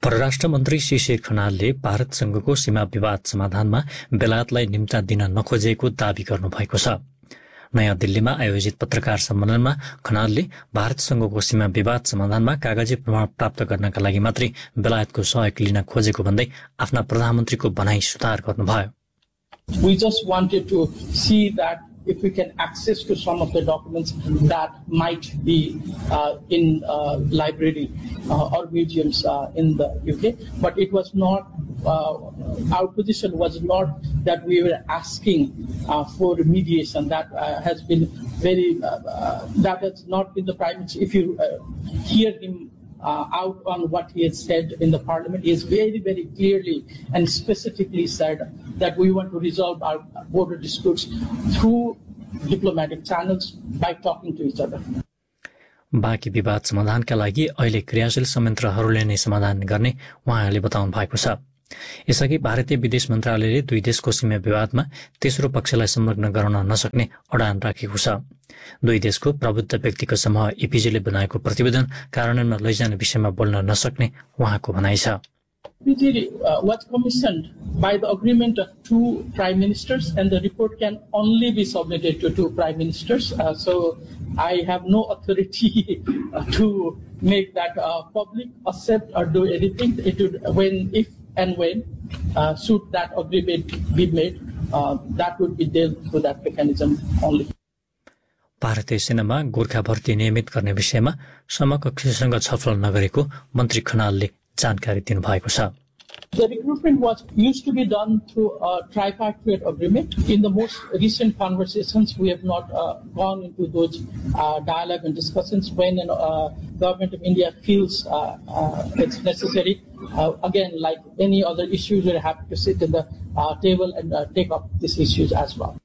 परराष्ट्र मन्त्री श्री शेर खनालले भारतसँगको सीमा विवाद समाधानमा बेलायतलाई निम्ता दिन नखोजेको दावी गर्नुभएको छ। नयाँ दिल्लीमा आयोजित पत्रकार सम्मेलनमा खनालले भारतसँगको सीमा विवाद समाधानमा कागजी प्रमाण प्राप्त गर्नका लागि मात्रै बेलायतको सहयोग लिन खोजेको भन्दै आफ्ना प्रधानमन्त्रीको भनाई सुधार गर्नुभयो। We just wanted to see that if we can access to some of the documents that might be in library or museums in the UK, but it was not. Our position was not that we were asking for mediation. That has been very. That has not been the prime minister. If you hear him out on what he has said in the parliament, he has very, very clearly and specifically said that we want to resolve our border disputes through diplomatic channels by talking to each other. बाँकी विवाद समाधानका लागि अहिले क्रियाशील संयन्त्रहरूले नै समाधान गर्ने उहाँले बताउनु भएको छ। यसअघि भारतीय विदेश मन्त्रालयले दुई देशको सीमा विवादमा तेस्रो पक्षलाई संलग्न गराउन नसक्ने अडान राखेको छ। दुई देशको प्रबुद्ध व्यक्तिको समूह इपिजीले बनाएको प्रतिवेदन कार्यान्वयनमा लैजाने विषयमा बोल्न नसक्ने उहाँको भनाइ छ। EPG was commissioned by the agreement of two prime ministers, and the report can only be submitted to two prime ministers. So I have no authority to make that public, accept or do anything. It would, if and when should that agreement be made, that would be dealt through that mechanism only. भारतीय सेनामा गोर्खा भर्ती नियमित गर्ने विषयमा समकक्षसँग छलफल नगरेको मन्त्री खनालले जानकारी दिनुभएको छ। The recruitment used to be done through a tripartite agreement. In the most recent conversations, we have not gone into those dialogue and discussions when government of India feels it's necessary. Again, like any other issues, we're happy to sit at the table and take up these issues as well.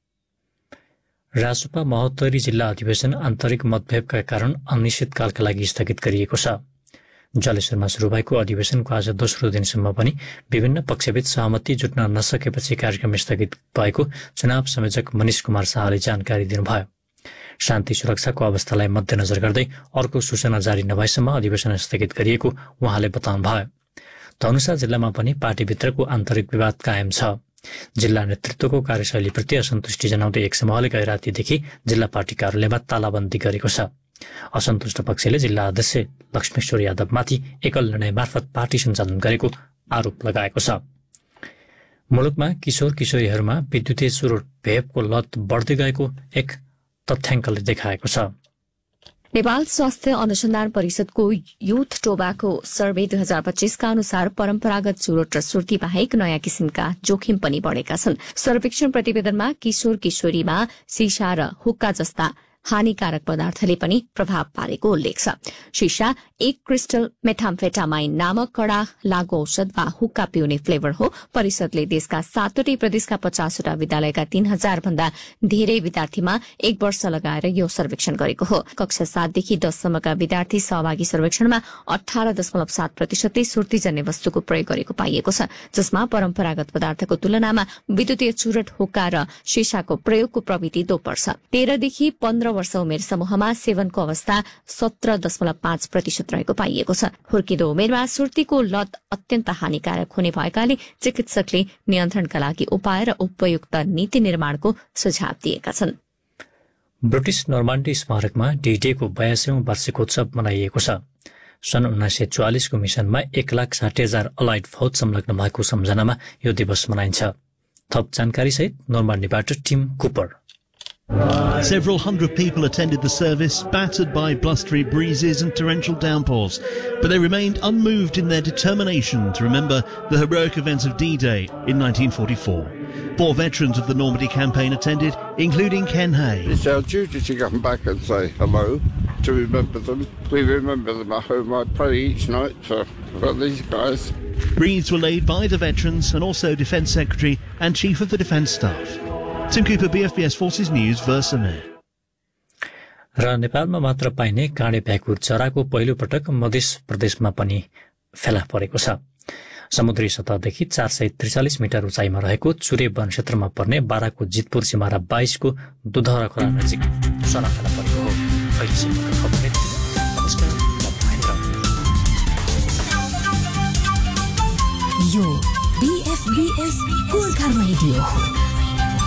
राजसपा Mahottari जिल्ला अधिवेशन आन्तरिक मतभेदका कारण अनिश्चितकालका लागि स्थगित गरिएको छ। जलेश्वरमा शुरू भएको अधिवेशनको आज दोस्रो दिनसम्म पनि विभिन्न पक्षबीच सहमति जुट्न नसकेपछि कार्यक्रम स्थगित भएको चुनाव संयोजक मनिष कुमार शाहले जानकारी दिनुभयो। शान्ति सुरक्षाको अवस्थालाई मध्यनजर गर्दै अर्को सूचना जारी नभएसम्म अधिवेशन स्थगित गरिएको उहाँले बताउनुभयो। धनुषा जिल्लामा पनि पार्टीभित्रको आन्तरिक विवाद कायम छ। जिल्ला नेतृत्वको कार्यशैलीप्रति असन्तुष्टि जनाउँदै एक समूहले गैरातीदेखि जिल्ला पार्टी कार्यालयमा तालाबन्दी गरेको छ। असन्तुष्ट पक्षले जिल्ला अध्यक्ष लक्ष्मेश्वर यादवमाथि एकल निर्णय मार्फत पार्टी सञ्चालन गरेको आरोप लगाएको छ। मुलुकमा किशोर किशोरीहरूमा विद्युतीय चुरोट भेपको लत बढ्दै गएको एक तथ्याङ्कले देखाएको छ। नेपाल स्वास्थ्य अनुसन्धान परिषदको युथ टोबाको सर्वे 2025 का अनुसार परम्परागत चुरोट र सुर्ती बाहेक नयाँ किसिमका जोखिम पनि बढ़ेका छन्। सर्वेक्षण प्रतिवेदनमा किशोर किशोरीमा सिसा र हुक्का जस्ता हानिकारक पदार्थले पनि प्रभाव पारेको उल्लेख छ। शीशा एक क्रिस्टल मेथाम्फेटामाइन नामक कड़ा लागू औषध वा हुक्का पिउने फ्लेभर हो। परिषदले देशका 7वटै प्रदेशका 50वटा विद्यालयका 3000 भन्दा धेरै विद्यार्थीमा 1 वर्ष लगाएर यो सर्वेक्षण गरेको हो। कक्षा 7 देखि 10 सम्मका विद्यार्थी सहभागी सर्वेक्षणमा 18.7% सुर्तीजन्य वस्तुको प्रयोग गरेको पाइएको छ, जसमा परम्परागत पदार्थको तुलनामा विद्युतीय चुरोट, हुक्का र शीशाको प्रयोगको प्रवृत्ति दोब्बर छ। 13 देखि 15 वर्ष उमेर समूहमा सेवनको अवस्था 17.5% रहेको पाइएको छ। हुर्किदो उमेरमा सुर्तीको लत अत्यन्त हानिकारक हुने भएकाले चिकित्सकले नियन्त्रणका लागि उपाय र उपयुक्त नीति निर्माणको सुझाव दिएका छन्। ब्रिटिश नर्मान्डी स्मारकमा डी-डेको 82औं वार्षिकोत्सव मनाइएको छ। सन् 1944 को मिशनमा 1,60,000 अलाइड फौज संलग्न भएको सम्झनामा यो दिवस मनाइन्छ। थप जानकारी सहित नर्मान्डीबाट team Cooper. Several hundred people attended the service, battered by blustery breezes and torrential downpours, but they remained unmoved in their determination to remember the heroic events of D-Day in 1944. 4 veterans of the Normandy campaign attended, including Ken Hay. It's our duty to come back and say hello, to remember them. We remember them at home. I pray each night for these guys. Wreaths were laid by the veterans and also Defence Secretary and Chief of the Defence Staff. Tim Cooper, BFBS Forces News, Versame. र नेपालमा मात्र पाइने काँडे भ्याकुर चराको पहिलो पटक मध्य प्रदेशमा पनि फेला परेको छ। समुद्री सतहदेखि 443 मिटर उचाइमा रहेको चुरे वन क्षेत्रमा पर्ने बाराको जितपुर सिमारा 22 को दुधौरा खोला नजिक चरा फेला परेको हो। अहिलेसम्मको खबर यति। नमस्कार, म महेन्द्र। यो BFBS गोर्खा रेडियो हो।